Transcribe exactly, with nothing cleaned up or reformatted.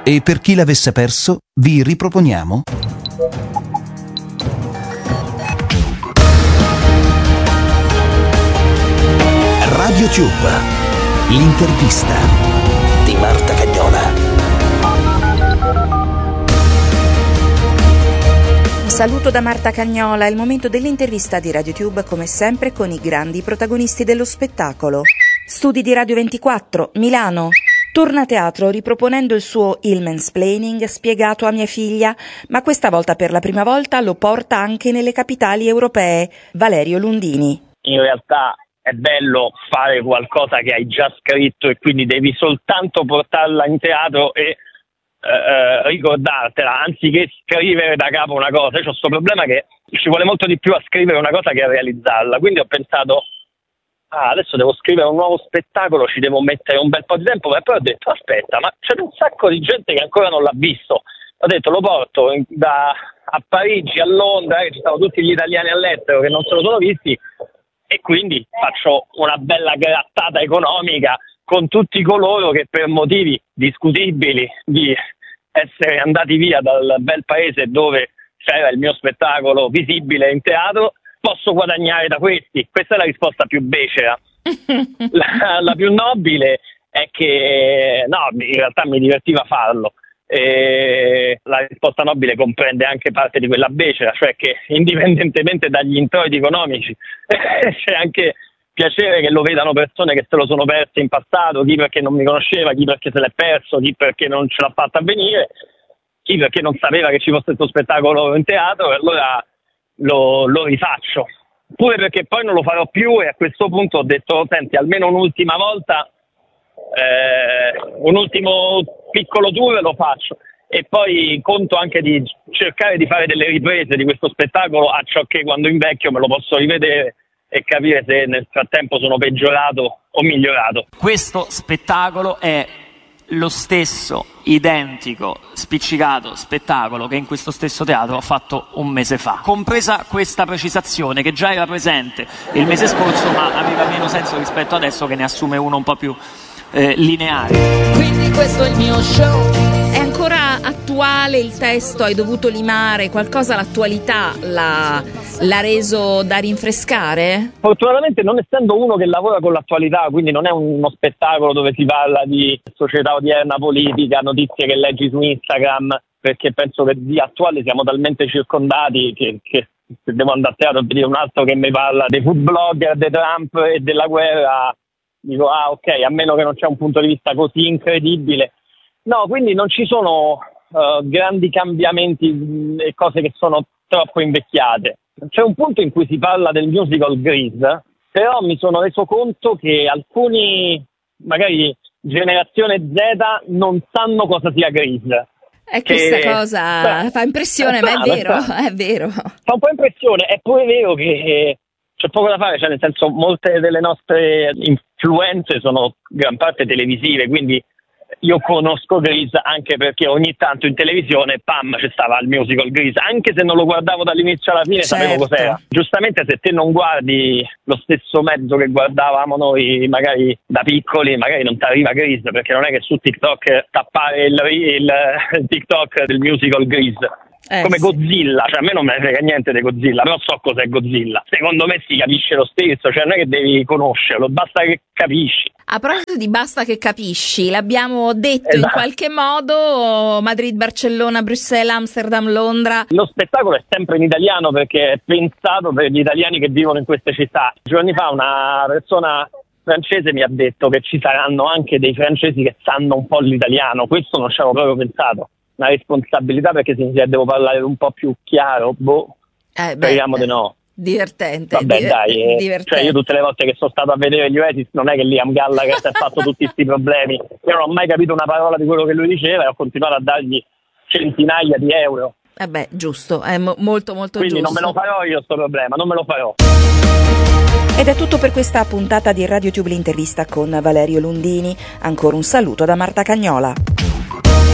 E per chi l'avesse perso, vi riproponiamo RadioTube, l'intervista di Marta Cagnola. Un saluto da Marta Cagnola, è il momento dell'intervista di RadioTube, come sempre con i grandi protagonisti dello spettacolo. Studi di Radio ventiquattro, Milano. Torna a teatro riproponendo il suo Il Mansplaining spiegato a mia figlia, ma questa volta per la prima volta lo porta anche nelle capitali europee. Valerio Lundini. In realtà è bello fare qualcosa che hai già scritto e quindi devi soltanto portarla in teatro e eh, ricordartela, anziché scrivere da capo una cosa. Io ho questo problema che ci vuole molto di più a scrivere una cosa che a realizzarla, quindi ho pensato ah, adesso devo scrivere un nuovo spettacolo, ci devo mettere un bel po' di tempo, e poi ho detto aspetta, ma c'è un sacco di gente che ancora non l'ha visto. Ho detto lo porto in, da, a Parigi, a Londra, eh, ci stanno tutti gli italiani all'estero che non se lo sono visti, e quindi faccio una bella grattata economica con tutti coloro che per motivi discutibili di essere andati via dal bel paese dove c'era il mio spettacolo visibile in teatro, posso guadagnare da questi. Questa è la risposta più becera. la, la più nobile è che no, in realtà mi divertiva farlo. E la risposta nobile comprende anche parte di quella becera, cioè che indipendentemente dagli introiti economici c'è anche piacere che lo vedano persone che se lo sono perse in passato, chi perché non mi conosceva, chi perché se l'è perso, chi perché non ce l'ha fatta avvenire, chi perché non sapeva che ci fosse questo spettacolo in teatro, e allora Lo, lo rifaccio, pure perché poi non lo farò più, e a questo punto ho detto senti, almeno un'ultima volta eh, un ultimo piccolo tour lo faccio, e poi conto anche di cercare di fare delle riprese di questo spettacolo, a ciò che quando invecchio me lo posso rivedere e capire se nel frattempo sono peggiorato o migliorato. Questo spettacolo è lo stesso identico spiccicato spettacolo che in questo stesso teatro ho fatto un mese fa, compresa questa precisazione che già era presente il mese scorso, ma aveva meno senso rispetto adesso che ne assume uno un po' più eh, lineare. Quindi questo è il mio show. È ancora attuale il testo? Hai dovuto limare qualcosa? L'attualità l'ha, l'ha reso da rinfrescare? Fortunatamente, non essendo uno che lavora con l'attualità, quindi non è uno spettacolo dove si parla di società odierna, politica, notizie che leggi su Instagram, perché penso che di attuale siamo talmente circondati che, che se devo andare a teatro a vedere un altro che mi parla dei food blogger, di Trump e della guerra, dico ah ok, a meno che non c'è un punto di vista così incredibile. No, quindi non ci sono uh, grandi cambiamenti e cose che sono troppo invecchiate. C'è un punto in cui si parla del musical Grease, però mi sono reso conto che alcuni, magari generazione Z, non sanno cosa sia Grease. E questa che, cosa beh, fa impressione, è ma strano, è vero, è, è vero. Fa un po' impressione, è pure vero che c'è poco da fare, cioè nel senso molte delle nostre influenze sono gran parte televisive, quindi io conosco Grease anche perché ogni tanto in televisione, pam, c'è stava il musical Grease, anche se non lo guardavo dall'inizio alla fine, certo. Sapevo cos'era. Giustamente se te non guardi lo stesso mezzo che guardavamo noi magari da piccoli, magari non ti arriva Grease, perché non è che su TikTok tappare il, il, il TikTok del musical Grease. Eh, come sì. Godzilla, cioè a me non me ne frega niente di Godzilla, però so cos'è Godzilla. Secondo me si capisce lo stesso, cioè non è che devi conoscerlo, basta che capisci. A proposito di basta che capisci, l'abbiamo detto esatto. In qualche modo, Madrid, Barcellona, Bruxelles, Amsterdam, Londra. Lo spettacolo è sempre in italiano perché è pensato per gli italiani che vivono in queste città. Giorni fa una persona francese mi ha detto che ci saranno anche dei francesi che sanno un po' l'italiano, questo non ci avevo proprio pensato. Una responsabilità perché significa che devo parlare un po' più chiaro, boh, eh beh, speriamo di no. Divertente. Vabbè diver- dai, eh, divertente. Cioè io tutte le volte che sono stato a vedere gli Oasis non è che Liam Gallagher si è fatto tutti questi problemi, io non ho mai capito una parola di quello che lui diceva e ho continuato a dargli centinaia di euro. Eh beh, giusto, è mo- molto molto Quindi giusto. Quindi non me lo farò io sto problema, non me lo farò. Ed è tutto per questa puntata di RadioTube l'intervista con Valerio Lundini. Ancora un saluto da Marta Cagnola.